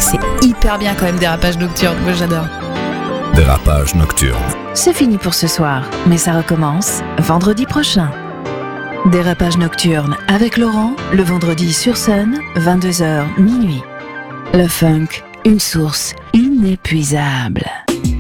C'est hyper bien quand même, Dérapage Nocturne, moi j'adore. Dérapage Nocturne. C'est fini pour ce soir, mais ça recommence vendredi prochain. Dérapage Nocturne avec Laurent, le vendredi sur Sun, 22h minuit. Le funk, une source inépuisable.